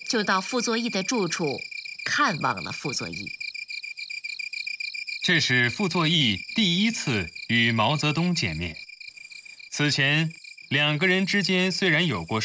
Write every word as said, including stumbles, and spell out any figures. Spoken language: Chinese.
就到傅作义的住处看望了傅作义。 这是傅作义第一次与毛泽东见面。此前，两个人之间虽然有过